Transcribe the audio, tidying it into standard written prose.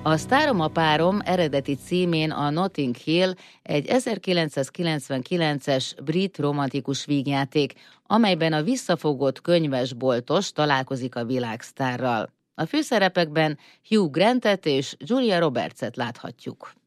A Sztárom a párom eredeti címén a Notting Hill egy 1999-es brit romantikus vígjáték, amelyben a visszafogott könyvesboltos találkozik a világsztárral. A főszerepekben Hugh Grantet és Julia Robertset láthatjuk.